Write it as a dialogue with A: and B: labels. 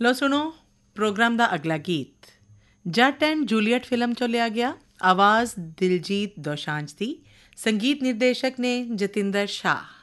A: ਲਓ ਸੁਣੋ ਪ੍ਰੋਗਰਾਮ ਦਾ ਅਗਲਾ ਗੀਤ ਜੱਟ ਐਂਡ ਜੂਲੀਅਟ ਫਿਲਮ 'ਚੋਂ ਲਿਆ ਗਿਆ। ਆਵਾਜ਼ ਦਿਲਜੀਤ ਦੋਸਾਂਝ ਦੀ, ਸੰਗੀਤ ਨਿਰਦੇਸ਼ਕ ਨੇ ਜਤਿੰਦਰ ਸ਼ਾਹ।